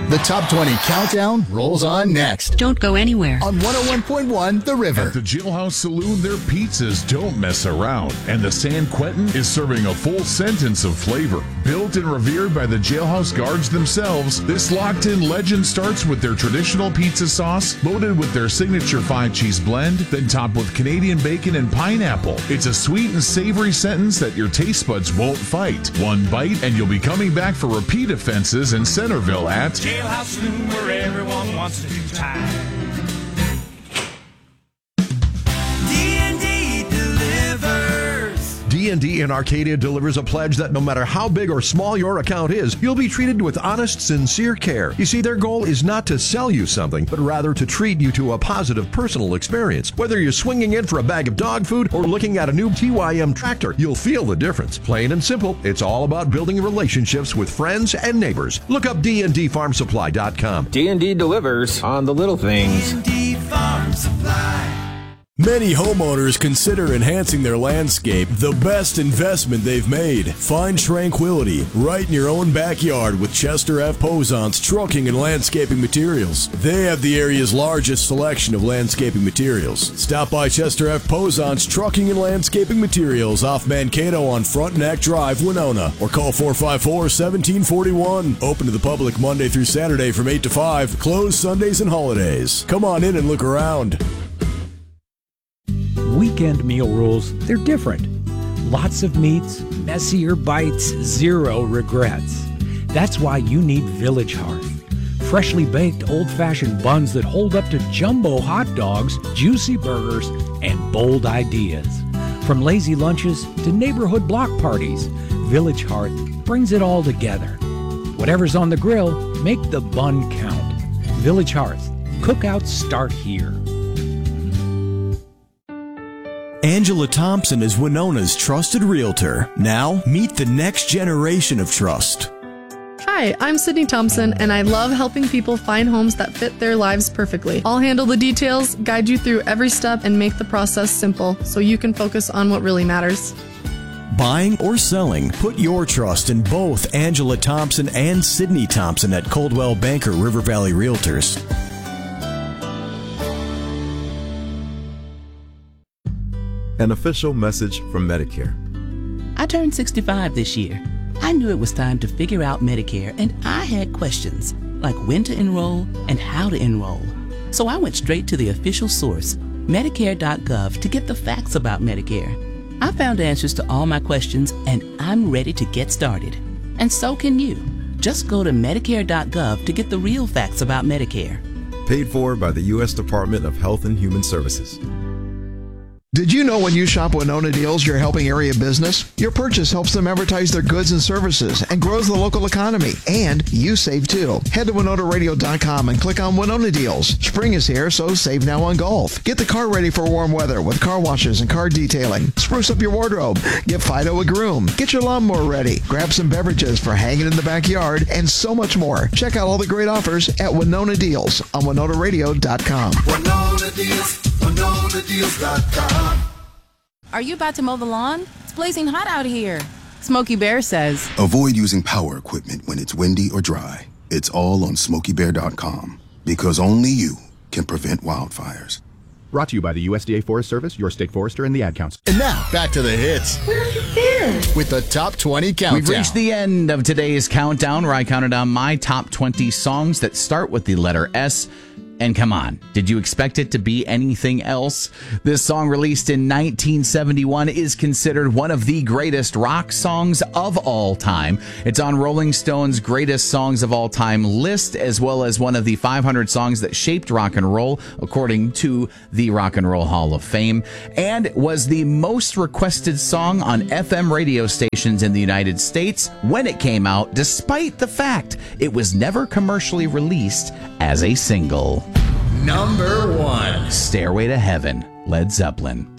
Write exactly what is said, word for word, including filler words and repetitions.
The Top twenty Countdown rolls on next. Don't go anywhere. On one oh one point one The River. At the Jailhouse Saloon, their pizzas don't mess around. And the San Quentin is serving a full sentence of flavor. Built and revered by the jailhouse guards themselves, this locked-in legend starts with their traditional pizza sauce, loaded with their signature five-cheese blend, then topped with Canadian bacon and pineapple. It's a sweet and savory sentence that your taste buds won't fight. One bite, and you'll be coming back for repeat offenses in Centerville at Jailhouse Saloon, where everyone wants to do time. D and D delivers. D and D in Arcadia delivers a pledge that no matter how big or small your account is, you'll be treated with honest, sincere care. You see, their goal is not to sell you something, but rather to treat you to a positive personal experience. Whether you're swinging in for a bag of dog food or looking at a new T Y M tractor, you'll feel the difference. Plain and simple, it's all about building relationships with friends and neighbors. Look up D and D farm supply dot com. D and D delivers on the little things. D and D Farm Supply. Many homeowners consider enhancing their landscape the best investment they've made. Find tranquility right in your own backyard with Chester F. Posant's Trucking and Landscaping Materials. They have the area's largest selection of landscaping materials. Stop by Chester F. Posant's Trucking and Landscaping Materials off Mankato on Frontenac Drive, Winona, or call four five four, one seven four one. Open to the public Monday through Saturday from eight to five, closed Sundays and holidays. Come on in and look around. Weekend meal rules, they're different. Lots of meats, messier bites, zero regrets. That's why you need Village Hearth. Freshly baked old-fashioned buns that hold up to jumbo hot dogs, juicy burgers, and bold ideas. From lazy lunches to neighborhood block parties, Village Hearth brings it all together. Whatever's on the grill, make the bun count. Village Hearth. Cookouts start here. Angela Thompson is Winona's trusted realtor. Now, meet the next generation of trust. Hi, I'm Sydney Thompson, and I love helping people find homes that fit their lives perfectly. I'll handle the details, guide you through every step, and make the process simple so you can focus on what really matters. Buying or selling, put your trust in both Angela Thompson and Sydney Thompson at Coldwell Banker River Valley Realtors. An official message from Medicare. I turned sixty-five this year. I knew it was time to figure out Medicare, and I had questions, like when to enroll and how to enroll. So I went straight to the official source, Medicare dot gov, to get the facts about Medicare. I found answers to all my questions, and I'm ready to get started. And so can you. Just go to Medicare dot gov to get the real facts about Medicare. Paid for by the U S Department of Health and Human Services. Did you know when you shop Winona Deals, you're helping area business? Your purchase helps them advertise their goods and services and grows the local economy. And you save too. Head to Winona Radio dot com and click on Winona Deals. Spring is here, so save now on golf. Get the car ready for warm weather with car washes and car detailing. Spruce up your wardrobe. Get Fido a groom. Get your lawnmower ready. Grab some beverages for hanging in the backyard and so much more. Check out all the great offers at Winona Deals on Winona Radio dot com. Winona Deals, Winona Deals dot com. Are you about to mow the lawn? It's blazing hot out here. Smokey Bear says, avoid using power equipment when it's windy or dry. It's all on Smokey Bear dot com, because only you can prevent wildfires. Brought to you by the U S D A Forest Service, your state forester, and the Ad Council. And now, back to the hits. Where have you been? With the Top twenty Countdown. We've reached the end of today's countdown, where I counted down my top twenty songs that start with the letter S. And come on, did you expect it to be anything else? This song, released in nineteen seventy-one, is considered one of the greatest rock songs of all time. It's on Rolling Stone's Greatest Songs of All Time list, as well as one of the five hundred songs that shaped rock and roll, according to the Rock and Roll Hall of Fame, and was the most requested song on F M radio stations in the United States when it came out, despite the fact it was never commercially released as a single. Number one. Stairway to Heaven, Led Zeppelin.